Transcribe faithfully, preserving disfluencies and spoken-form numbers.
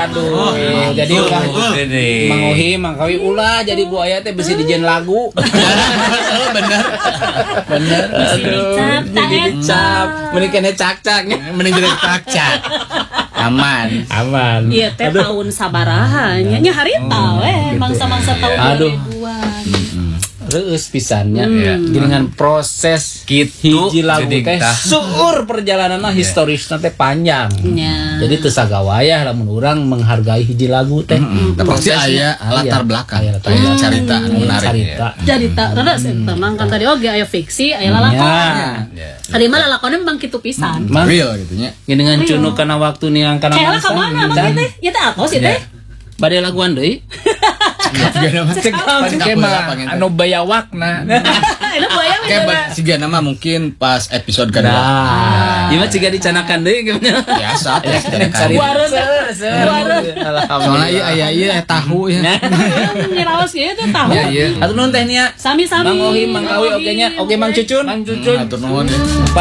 Waduh, oh, jadi ulah Mang Ohi, Mang Kawi ulah jadi buaya teh besi dijen lagu. Bener. Bener. Aduh, jadi dicap. Mending kene cak-cak, mending jadi cak-cak. Aman. Aman. Iya teh tahun sabaraha nya nya harita we mangsa-mangsa tahun dua ribuan. Reus pisannya dengan proses gitu hiji lagu teh seueur perjalananna historisna teh panjang. Jadi teu sagawayah lamun urang menghargai hiji lagu teh. Pasti aya latar belakang, aya carita anu menarik. Carita. Carita rada tenang kan tadi oge aya fiksi, aya lalakon. Tadi mah lalakon memang kitu pisan. Real gitu nya. Dengan cunuk kana waktu niang kana mangsa. Kayak ka mana mah teh? Ya teh atos ya teh. Bade laguan deui. Anu bayawakna. Anu bayawak. Kayak siga nama mungkin pas episode kedua. Nah, ieu mah ciga dicanakan deui gimana? Biasa teh dicanakan. Soalnya ieu aya ieu tahu ya. Nyiraos ieu teh tahu. Atuh nuhun teh nya. Sami-sami. Mang Ohi, Mang Kawi oge nya, oge Mang Cucun. Mang Cucun. Atuh nuhun.